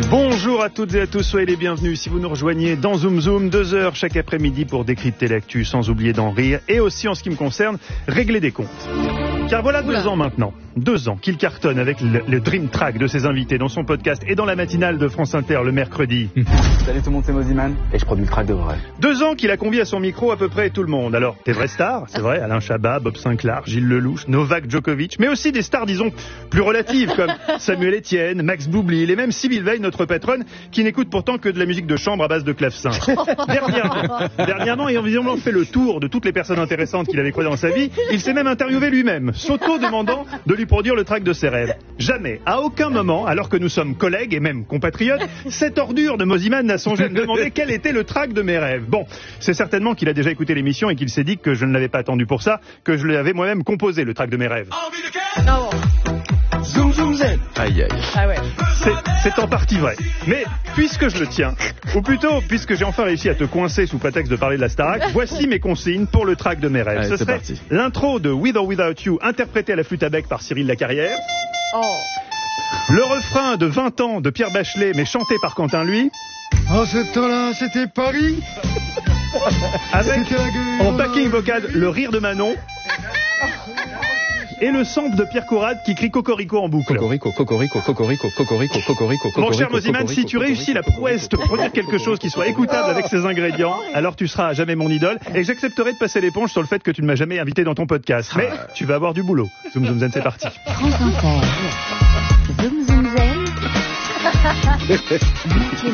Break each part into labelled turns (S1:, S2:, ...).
S1: Bonjour à toutes et à tous, soyez les bienvenus si vous nous rejoignez dans Zoom Zoom, 2 heures chaque après-midi pour décrypter l'actu sans oublier d'en rire et aussi en ce qui me concerne, régler des comptes. Car voilà 2 ans maintenant, 2 ans qu'il cartonne avec le Dream Track de ses invités dans son podcast et dans la matinale de France Inter le mercredi.
S2: Salut tout le monde, c'est Moziman et je produis le track de vrai.
S1: 2 ans qu'il a convié à son micro à peu près tout le monde. Alors, des vraies stars, c'est vrai, Alain Chabat, Bob Sinclair, Gilles Lelouch, Novak Djokovic, mais aussi des stars, disons, plus relatives comme Samuel Etienne, Max Boublil et même Sybille Veil, notre patronne, qui n'écoute pourtant que de la musique de chambre à base de clavecin. Dernièrement, ayant visiblement fait le tour de toutes les personnes intéressantes qu'il avait croisées dans sa vie, il s'est même interviewé lui-même, s'auto-demandant de lui produire le track de ses rêves. Jamais, à aucun moment, alors que nous sommes collègues et même compatriotes, cette ordure de Moziman n'a songé à me demander quel était le track de mes rêves. Bon, c'est certainement qu'il a déjà écouté l'émission et qu'il s'est dit que je ne l'avais pas attendu pour ça, que je l'avais moi-même composé, le track de mes rêves.
S3: Non.
S1: Zoom Zoom Zen.
S2: Aïe aïe.
S3: Ah ouais.
S1: C'est en partie vrai. Mais puisque je le tiens, ou plutôt puisque j'ai enfin réussi à te coincer sous prétexte de parler de la Starac, voici mes consignes pour le track de mes rêves.
S2: Allez,
S1: ce
S2: c'est
S1: serait
S2: parti.
S1: l'intro de With or Without You interprété à la flûte à bec par Cyril Lacarrière.
S3: Oh.
S1: Le refrain de 20 ans de Pierre Bachelet mais chanté par Quentin Lui.
S4: En ce temps-là, c'était Paris.
S1: Avec
S4: C'était la gueule.
S1: en backing vocal le rire de Manon. Et le sample de Pierre Corrade qui crie Cocorico en boucle.
S2: Cocorico, cocorico, cocorico, cocorico, cocorico,
S1: Mon cher
S2: cocorico,
S1: Moziman, si tu réussis la prouesse de produire quelque chose qui soit écoutable avec ces ingrédients, alors tu seras à jamais mon idole et j'accepterai de passer l'éponge sur le fait que tu ne m'as jamais invité dans ton podcast. Mais tu vas avoir du boulot. Zoom Zoom Zen, c'est parti.
S5: France Inter. Zoom Zoom Zen. Mathieu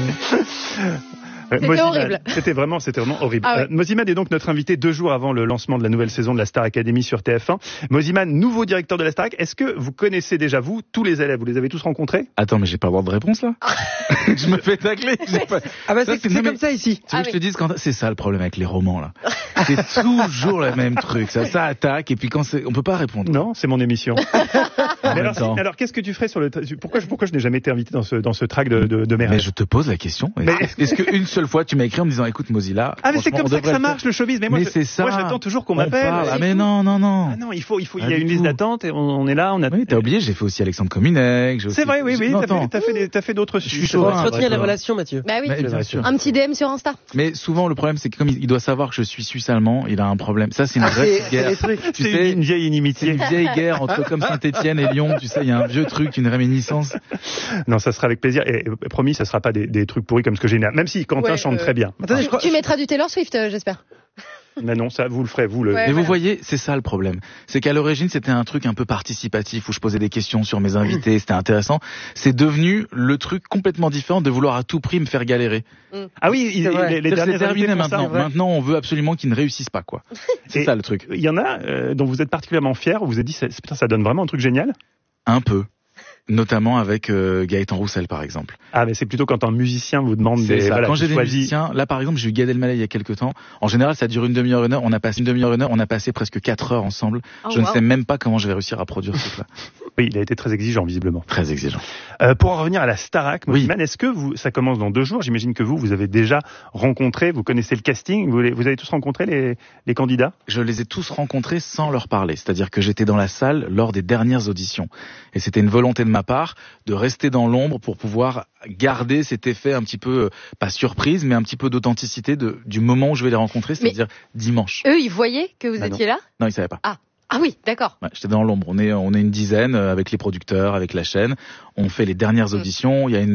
S5: Noël.
S3: C'était horrible.
S1: C'était vraiment horrible.
S3: Ah ouais.
S1: Moziman est donc notre invité 2 jours avant le lancement de la nouvelle saison de la Star Academy sur TF1. Moziman, nouveau directeur de la Starac. Est-ce que vous connaissez déjà, vous, tous les élèves? Vous les avez tous rencontrés?
S2: Attends, mais j'ai pas le droit de réponse là. Je me fais tacler.
S4: Ah bah
S2: Ça,
S4: c'est
S2: non, mais-
S4: comme ça ici.
S2: Tu veux que je te dise quand c'est ça le problème avec les romans là. C'est toujours le même truc. Ça attaque et puis quand on peut pas répondre.
S1: Non, c'est mon émission.
S2: En
S1: Mais
S2: même temps.
S1: alors, qu'est-ce que tu ferais sur le... Pourquoi je n'ai jamais été invité dans ce track de mes
S2: Mais
S1: rêves?
S2: je te pose la question.
S1: Mais-
S2: Est-ce qu'une seule fois tu m'as écrit en me disant écoute Mozilla.
S1: Ah mais c'est
S2: franchement,
S1: comme
S2: on
S1: ça que
S2: devrait
S1: ça
S2: le
S1: marche
S2: faire.
S1: le showbiz. Mais moi,
S2: c'est ça.
S1: moi j'attends toujours qu'on
S2: On
S1: m'appelle.
S2: parle. Ah mais non.
S1: Ah non, il y a une liste d'attente et on est là, on a...
S2: Oui, t'as oublié, j'ai fait aussi Alexandre Cominec.
S1: C'est vrai, oui,
S2: Non,
S1: t'as fait d'autres
S2: suis
S1: sujets.
S2: chaud, hein.
S4: Entretenir les relations, Mathieu.
S3: Bah oui.
S2: Mais bien sûr.
S3: Un petit DM sur Insta.
S2: Mais souvent, le problème, c'est que comme il doit savoir que je suis suisse-allemand, il a un problème. Ça, c'est une vraie guerre. Tu
S1: C'est
S2: sais,
S1: une vieille
S2: c'est
S1: inimitié.
S2: une vieille guerre entre comme Saint-Étienne et Lyon. Tu sais, il y a un vieux truc, une réminiscence.
S1: Non, ça sera avec plaisir. Et promis, ça sera pas des trucs pourris comme ce que j'ai là. Même si Quentin
S3: Ouais,
S1: chante très bien.
S4: Attendez, je crois.
S3: Tu mettras du Taylor Swift, j'espère.
S1: Mais non, ça, vous le ferez, vous le...
S3: Ouais.
S2: Mais vous
S3: voilà.
S2: voyez, c'est ça le problème. C'est qu'à l'origine, c'était un truc un peu participatif où je posais des questions sur mes invités, c'était intéressant. C'est devenu le truc complètement différent de vouloir à tout prix me faire galérer.
S1: Ah oui,
S4: C'est vrai.
S1: les
S2: C'est
S1: derniers
S2: terminé
S1: invités font ça,
S2: maintenant.
S1: c'est vrai.
S2: Maintenant, on veut absolument qu'ils ne réussissent pas, quoi. C'est
S1: Et-
S2: ça le truc.
S1: Il y en a dont vous êtes particulièrement fiers, où vous vous êtes dit, putain, ça donne vraiment un truc génial.
S2: Un peu. Notamment avec Gaëtan Roussel, par exemple.
S1: Ah, mais c'est plutôt quand un musicien vous demande
S2: C'est
S1: des...
S2: ça.
S1: voilà,
S2: Quand j'ai
S1: tu
S2: des
S1: choisis-
S2: musiciens, là par exemple, j'ai eu Gad Elmaleh il y a quelques temps. En général, ça dure une demi-heure, une heure. On a passé presque 4 heures ensemble.
S3: Oh,
S2: Je ne
S3: wow.
S2: sais même pas comment je vais réussir à produire ce truc-là.
S1: Oui, il a été très exigeant, visiblement.
S2: Très exigeant.
S1: Pour en revenir à la Starac,
S2: Oui.
S1: Moziman, est-ce que ça commence dans 2 jours? J'imagine que vous avez déjà rencontré, vous connaissez le casting, vous avez tous rencontré les candidats?
S2: Je les ai tous rencontrés sans leur parler. C'est-à-dire que j'étais dans la salle lors des dernières auditions. Et c'était une volonté de ma part de rester dans l'ombre pour pouvoir garder cet effet un petit peu, pas surprise, mais un petit peu d'authenticité du moment où je vais les rencontrer, c'est-à-dire dimanche.
S3: Eux, ils voyaient que vous
S2: Bah non.
S3: étiez là?
S2: Non, ils savaient pas.
S3: Ah oui, d'accord.
S2: Ouais, j'étais dans l'ombre. On est une dizaine avec les producteurs, avec la chaîne. On fait les dernières auditions. Il y a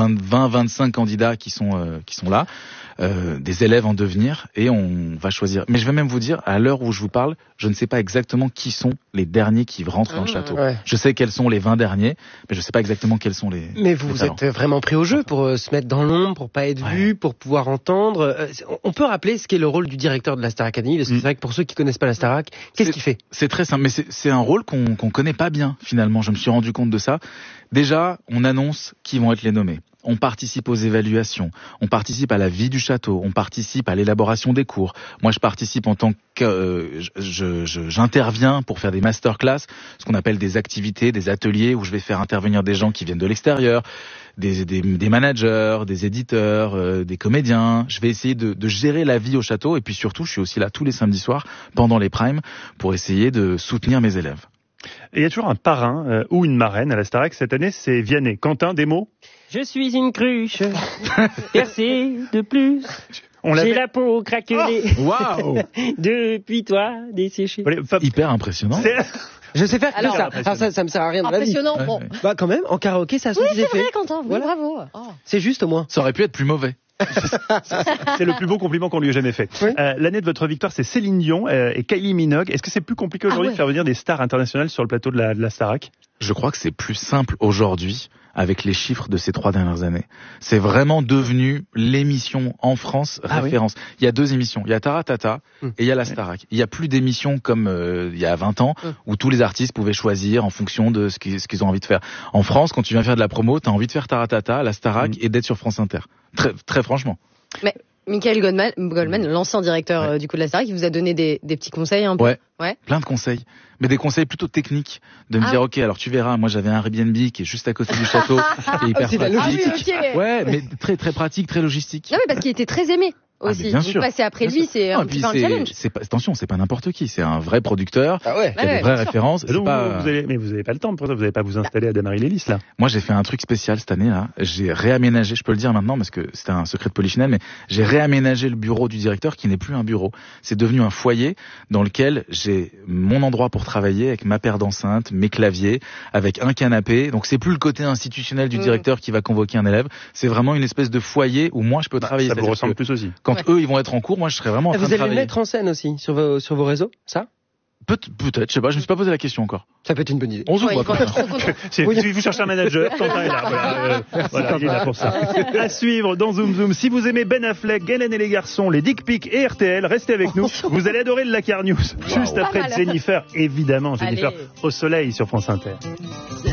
S2: 20-25 candidats qui sont là, des élèves en devenir, et on va choisir. Mais je vais même vous dire, à l'heure où je vous parle, je ne sais pas exactement qui sont les derniers qui rentrent dans le château.
S4: Ouais.
S2: Je sais quels sont les 20 derniers, mais je sais pas exactement quels sont les.
S4: Mais vous
S2: les
S4: vous
S2: talents.
S4: êtes vraiment pris au jeu pour se mettre dans l'ombre, pour pas être vu, pour pouvoir entendre. On peut rappeler ce qu'est le rôle du directeur de la Star Academy, parce que c'est vrai que pour ceux qui connaissent pas la Starac, qu'est-ce qu'il fait?
S2: C'est très simple, mais c'est un rôle qu'on connaît pas bien finalement. Je me suis rendu compte de ça. Déjà, on annonce qui vont être les nommés. On participe aux évaluations, on participe à la vie du château, on participe à l'élaboration des cours. Moi, je participe en tant que j'interviens pour faire des masterclass, ce qu'on appelle des activités, des ateliers où je vais faire intervenir des gens qui viennent de l'extérieur, des managers, des éditeurs, des comédiens. Je vais essayer de gérer la vie au château, et puis surtout, je suis aussi là tous les samedis soirs pendant les primes pour essayer de soutenir mes élèves.
S1: Et il y a toujours un parrain ou une marraine à la Starac. Cette année, c'est Vianney. Quentin, des mots
S4: Je suis une cruche, percée de plus. J'ai la peau craquelée.
S2: Waouh.
S4: Depuis toi, desséchée.
S2: Hyper impressionnant.
S4: Je sais faire que
S3: Alors,
S4: ça. Alors ça me sert à rien dans la vie.
S3: Impressionnant,
S2: Ouais,
S3: bon.
S2: ouais.
S4: Bah quand même, en karaoké, ça a son
S3: Oui,
S4: petit
S3: c'est
S4: effet.
S3: vrai, Quentin. Oui,
S4: Voilà.
S3: bravo. Oh.
S4: C'est juste au moins.
S2: Ça aurait pu être plus mauvais.
S1: C'est le plus beau compliment qu'on lui ait jamais fait.
S4: Oui.
S1: L'année de votre victoire, c'est Céline Dion et Kylie Minogue. Est-ce que c'est plus compliqué aujourd'hui de faire venir des stars internationales sur le plateau de la Starac?
S2: Je crois que c'est plus simple aujourd'hui avec les chiffres de ces 3 dernières années. C'est vraiment devenu l'émission en France référence. Il y a 2 émissions. Il y a Taratata et il y a la Starac. Il y a plus d'émissions comme il y a 20 ans où tous les artistes pouvaient choisir en fonction de ce qu'ils ont envie de faire. En France, quand tu viens faire de la promo, t'as envie de faire Taratata, la Starac et d'être sur France Inter. Très, très franchement.
S3: Mais Michael Goldman, l'ancien directeur du coup de la Starac, il vous a donné des petits conseils un peu.
S2: Ouais. Plein de conseils. Mais des conseils plutôt techniques. De me dire, ok, alors tu verras, moi j'avais un Airbnb qui est juste à côté du château, qui est hyper
S4: c'est de la
S2: pratique.
S3: logistique. Ah oui, ok.
S2: Ouais, mais très très pratique, très logistique.
S3: Non, mais parce qu'il était très aimé aussi.
S2: mais bien
S3: Donc
S2: sûr.
S3: passer après lui, c'est un petit peu un challenge.
S2: Attention, c'est pas n'importe qui, c'est un vrai producteur.
S4: Ah ouais.
S2: Il y a des vraies
S3: bien sûr.
S2: références.
S1: Donc,
S2: Pas...
S1: mais vous n'avez pas le temps pour ça, vous n'allez pas vous installer à Damary Lélis là.
S2: Moi, j'ai fait un truc spécial cette année là. J'ai réaménagé, je peux le dire maintenant parce que c'était un secret de polichinelle, mais j'ai réaménagé le bureau du directeur qui n'est plus un bureau. C'est devenu un foyer dans lequel j'ai mon endroit pour travailler avec ma paire d'enceintes, mes claviers, avec un canapé. Donc c'est plus le côté institutionnel du directeur qui va convoquer un élève. C'est vraiment une espèce de foyer où moi je peux travailler.
S1: Ça vous
S2: C'est-à-dire
S1: ressemble
S2: que
S1: plus aussi.
S2: quand eux ils vont être en cours, moi je serai vraiment en train
S4: Vous
S2: de
S4: allez le
S2: travailler.
S4: mettre en scène aussi sur vos réseaux, ça?
S2: Peut-être, je sais pas, je me suis pas posé la question encore.
S4: Ça peut être une bonne idée.
S2: On se
S3: Ouais,
S2: voit
S3: il va
S2: quand
S3: être trop content.
S1: Si vous cherchez un manager, Quentin est là. Voilà, il est là pour ça. À suivre dans Zoom Zoom. Si vous aimez Ben Affleck, Galen et les garçons, les Dick Pics et RTL, restez avec nous. Vous allez adorer le Lakar News. Juste
S3: Pas
S1: après
S3: mal.
S1: Jennifer, évidemment, Jennifer
S3: Allez.
S1: au soleil sur France Inter.